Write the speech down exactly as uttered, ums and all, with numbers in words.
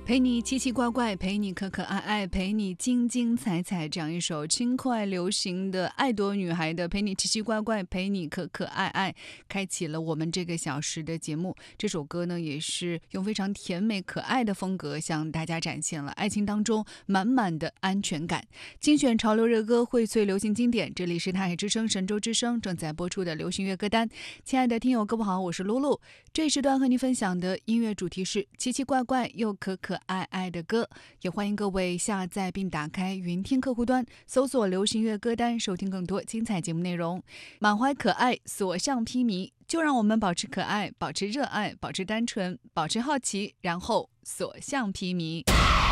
陪你奇奇怪怪，陪你可可爱爱，陪你精精彩彩，这样一首轻快流行的爱朵女孩的陪你奇奇怪怪，陪你可可爱爱，开启了我们这个小时的节目。这首歌呢，也是用非常甜美可爱的风格向大家展现了爱情当中满满的安全感。精选潮流热歌，荟萃流行经典，这里是台海之声神州之声正在播出的流行乐歌单。亲爱的听友各位好，我是露露。这一时段和你分享的音乐主题是奇奇怪怪又可可爱爱的歌，也欢迎各位下载并打开云听客户端，搜索流行乐歌单，收听更多精彩节目内容。满怀可爱，所向披靡，就让我们保持可爱，保持热爱，保持单纯，保持好奇，然后所向披靡。